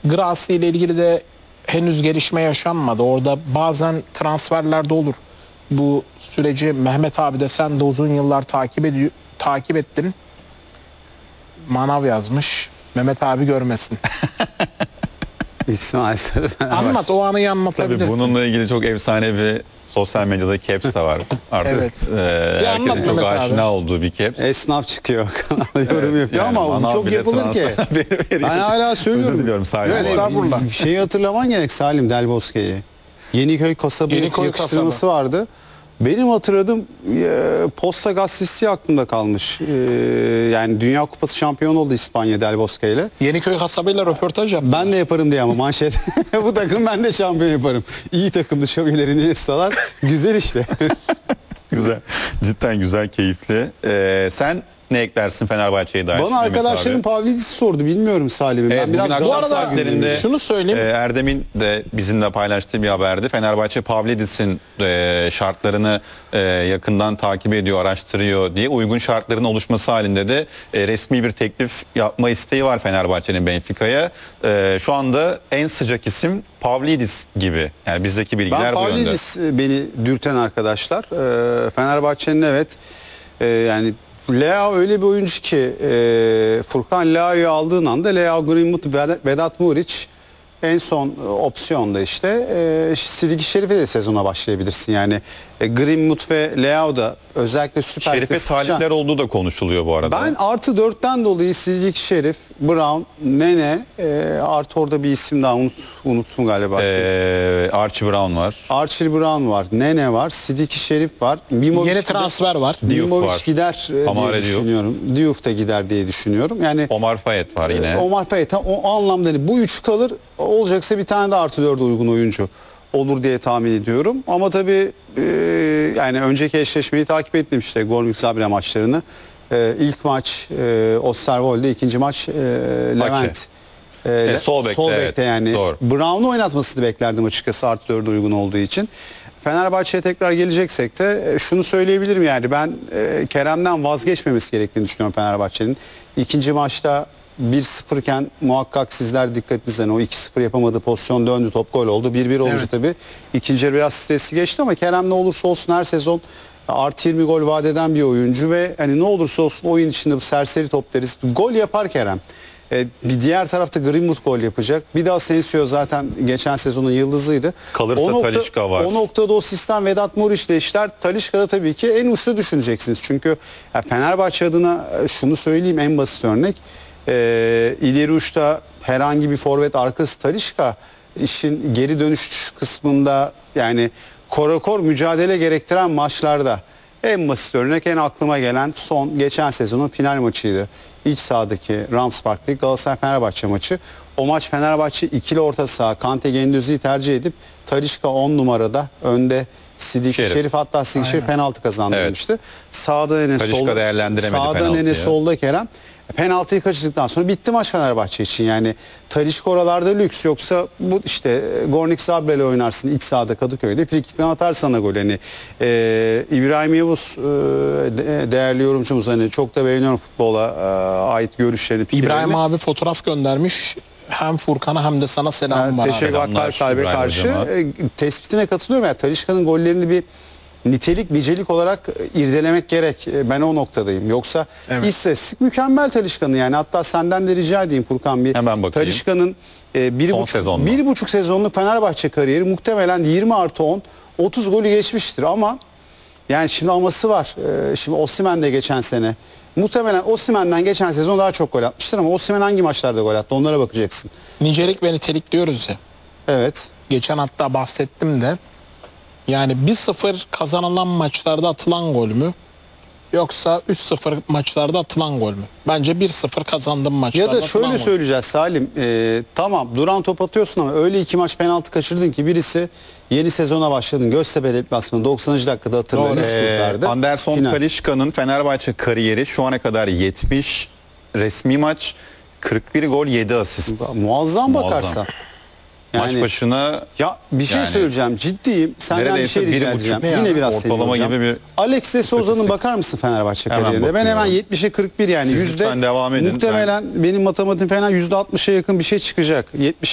Gracia ile ilgili de henüz gelişme yaşanmadı. Orada bazen transferlerde olur. Bu süreci Mehmet abi de sen de uzun yıllar takip ettin. Manav yazmış. Mehmet abi görmesin. İsmail Sarı Anlat, o anıyı anlatabilirsin. Tabii bununla ilgili çok efsane bir sosyal medyada caps de var artık. Evet. Herkesin anlat çok Mehmet aşina abi. olduğu bir caps. Esnaf çıkıyor kanalda yorum yapıyor yani ama bu manav çok bile yapılır ki. transfer- Ben hala söylüyorum. Özür diliyorum Salim. Yani Estağfurullah. bir şeyi hatırlaman gerek Salim Del Bosque'yi. Yeniköy kasabı Yeniköy yakıştırması vardı. Benim hatırladığım Posta gazetesi aklımda kalmış. Yani Dünya Kupası şampiyonu oldu İspanya Del Bosque ile. Yeniköy kasabıyla röportaj yaptı. Ben de yaparım diye ama manşet. Bu takım ben de şampiyon yaparım. İyi takımdı Şabiler'in Iniesta'lar. Güzel işte. Güzel. Cidden güzel, keyifli. Sen ne eklersin Fenerbahçe'ye dair? Bana arkadaşlarım Pavlidis'i sordu. Bilmiyorum Salim'im. Evet, Ben biraz bugün akşam Galatasaray saatlerinde gündemiyim. Şunu söyleyeyim. Erdem'in de bizimle paylaştığı bir haberdi. Fenerbahçe Pavlidis'in şartlarını yakından takip ediyor, araştırıyor diye, uygun şartların oluşması halinde de resmi bir teklif yapma isteği var Fenerbahçe'nin Benfica'ya. Şu anda en sıcak isim Pavlidis gibi. Yani bizdeki bilgiler Ben bu yönde. Pavlidis beni dürten arkadaşlar. Fenerbahçe'nin evet yani Leao öyle bir oyuncu ki Furkan Leao'yu aldığın anda Leao, Greenwood, Vedat Muriç en son opsiyonda işte Sidiki Şerif'e de sezona başlayabilirsin. Yani Greenwood ve Leao da özellikle Süper Lig'de Şerif'e talipler olduğu da konuşuluyor bu arada. Ben artı 4'ten dolayı Sidiki Şerif, Brown, Nene artı orada bir isim daha unuttum galiba. Archie Brown var. Archie Brown var, Nene var, Sidiki Şerif var. Mimovic Yeni transfer var. Diouf Mimovic var. gider diye Amare Diouf. düşünüyorum. Diouf da gider diye düşünüyorum. Yani Omar Fayet var yine. Omar Payet o anlamda değil. Bu üç kalır, olacaksa bir tane de artı 4'e uygun oyuncu olur diye tahmin ediyorum. Ama tabii yani önceki eşleşmeyi takip ettim işte Gormik Zabre maçlarını. İlk maç Osterwolde, ikinci maç Levent. sol bekte, evet. Yani Doğru. Brown'u oynatmasını beklerdim açıkçası artı 4'e uygun olduğu için. Fenerbahçe'ye tekrar geleceksek de şunu söyleyebilirim yani ben Kerem'den vazgeçmemesi gerektiğini düşünüyorum Fenerbahçe'nin. İkinci maçta 1-0 iken muhakkak sizler dikkatinizden o 2-0 yapamadığı pozisyon döndü, top gol oldu. 1-1 olunca Evet. tabii ikinci yarı biraz stresli geçti ama Kerem ne olursa olsun her sezon artı 20 gol vaat eden bir oyuncu ve hani ne olursa olsun oyun içinde bu serseri top deriz. Gol yapar Kerem. Bir diğer tarafta Greenwood gol yapacak. Bir de Asensio zaten geçen sezonun yıldızıydı. Kalırsa Talisca var. O noktada o sistem Vedat Muriç'le işler. Talisca'da tabii ki en uçta düşüneceksiniz. Çünkü Fenerbahçe adına şunu söyleyeyim en basit örnek. İleri uçta herhangi bir forvet arkası Talisca işin geri dönüş kısmında yani korakor mücadele gerektiren maçlarda en basit örnek en aklıma gelen son geçen sezonun final maçıydı. İç sahadaki Rams Park'taki Galatasaray Fenerbahçe maçı. O maç Fenerbahçe ikili orta saha Kante Gendouzi'yi tercih edip Talisca 10 numarada önde Sidiki Şerif hatta Sidiki Şerif penaltı kazandırmıştı. Sağda Nene Talisca solda, değerlendiremedi sağda penaltıyı. Nene solda Kerem. Penaltıyı kaçırdıktan sonra bitti maç Fenerbahçe için. Yani Talisca oralarda lüks, yoksa bu işte Gornik Zabre ile oynarsın iç sahada Kadıköy'de frikikten atar sana gol. Hani İbrahim Yavuz değerli yorumcumuz, hani çok da beğeniyorum futbola ait görüşlerini, fikirlerini. İbrahim abi fotoğraf göndermiş. Hem Furkan'a hem de sana selam var. Teşekkür Selamlar kalbe İbrahim karşı. hocama. Tespitine katılıyorum. Yani Talisca'nın gollerini bir nitelik nicelik olarak irdelemek gerek. Ben o noktadayım. Yoksa Evet. istatistik mükemmel Talisca'nın yani. Hatta senden de rica edeyim Furkan bir. Hemen bakayım. Talisca'nın sezonda. 1,5 sezonluk Fenerbahçe kariyeri muhtemelen 20 artı 10 30 golü geçmiştir ama yani şimdi aması var. Şimdi Osimhen de geçen sene muhtemelen Osimhen'den geçen sezon daha çok gol atmıştır ama Osimhen hangi maçlarda gol attı onlara bakacaksın. Nicelik ve nitelik diyoruz ya. Evet. Geçen hatta bahsettim de. Yani 1-0 kazanılan maçlarda atılan gol mü? Yoksa 3-0 maçlarda atılan gol mü? Bence 1-0 kazandığın maçlarda Ya da atılan şöyle gol. söyleyeceğiz Salim. Tamam duran top atıyorsun ama öyle iki maç penaltı kaçırdın ki birisi yeni sezona başladın. Göztepe deplasmanı 90. dakikada hatırlayın. kurtardı. Anderson Final. Talisca'nın Fenerbahçe kariyeri şu ana kadar 70 resmi maç, 41 gol, 7 asist. Muazzam bakarsan. Maç başına Ya bir şey yani söyleyeceğim. Ciddiyim. Senden bir neredeyse şey rica 1,5 edeceğim. yani Yine biraz seni ortalama yoracağım. gibi bir Alex de Souza'nın istatistik. bakar mısın Fenerbahçe Hemen kariyerine? Ben hemen bakıyorum. 70'e 41 yani Siz yüzde lütfen devam edin. muhtemelen benim matematiğim falan %60'a yakın bir şey çıkacak.